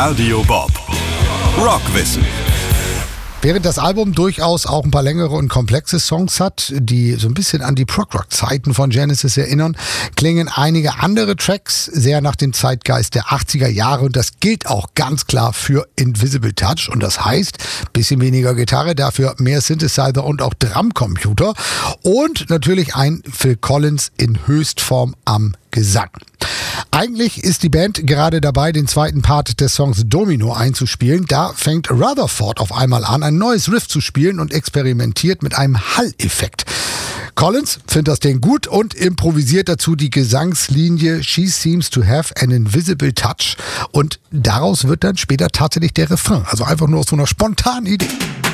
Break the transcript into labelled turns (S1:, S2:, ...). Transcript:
S1: Radio Bob. Rockwissen.
S2: Während das Album durchaus auch ein paar längere und komplexe Songs hat, die so ein bisschen an die Prog-Rock-Zeiten von Genesis erinnern, klingen einige andere Tracks sehr nach dem Zeitgeist der 80er Jahre und das gilt auch ganz klar für Invisible Touch und das heißt, bisschen weniger Gitarre, dafür mehr Synthesizer und auch Drumcomputer und natürlich ein Phil Collins in Höchstform am Gesang. Eigentlich ist die Band gerade dabei, den zweiten Part des Songs Domino einzuspielen. Da fängt Rutherford auf einmal an, ein neues Riff zu spielen und experimentiert mit einem Hall-Effekt. Collins findet das Ding gut und improvisiert dazu die Gesangslinie She seems to have an invisible touch und daraus wird dann später tatsächlich der Refrain. Also einfach nur aus so einer spontanen Idee.